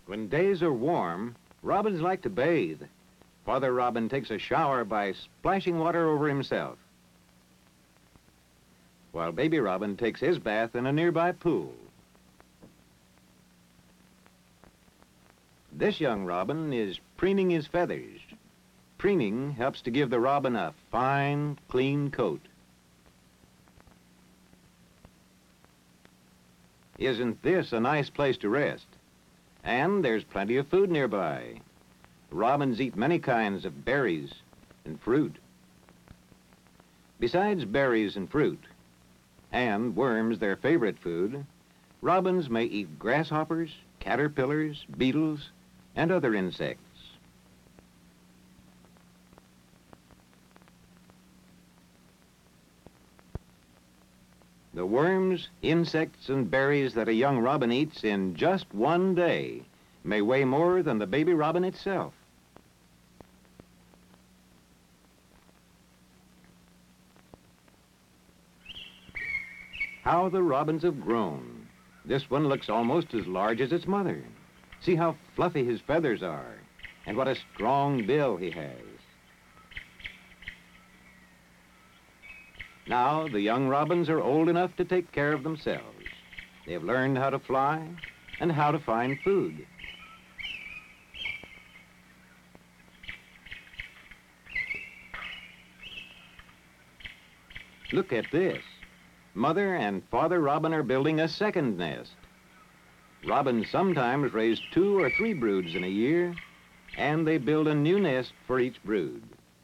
When days are warm, robins like to bathe. Father Robin takes a shower by splashing water over himself, while baby robin takes his bath in a nearby pool. This young robin is preening his feathers. Preening helps to give the robin a fine, clean coat. Isn't this a nice place to rest? And there's plenty of food nearby. Robins eat many kinds of berries and fruit. Besides berries and fruit, and worms their favorite food, robins may eat grasshoppers, caterpillars, beetles, and other insects. The worms, insects, and berries that a young robin eats in just one day may weigh more than the baby robin itself. How the robins have grown. This one looks almost as large as its mother. See how fluffy his feathers are, and what a strong bill he has. Now, the young robins are old enough to take care of themselves. They have learned how to fly and how to find food. Look at this. Mother and Father Robin are building a second nest. Robins sometimes raise 2 or 3 broods in a year, and they build a new nest for each brood.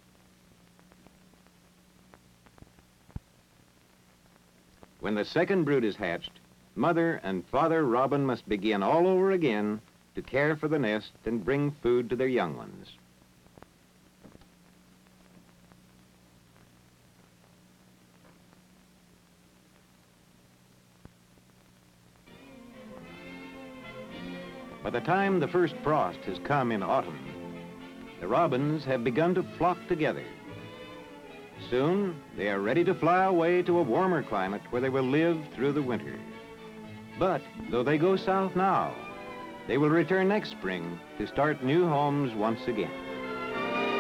When the second brood is hatched, Mother and Father Robin must begin all over again to care for the nest and bring food to their young ones. By the time the first frost has come in autumn, the robins have begun to flock together. Soon, they are ready to fly away to a warmer climate where they will live through the winter. But, though they go south now, they will return next spring to start new homes once again.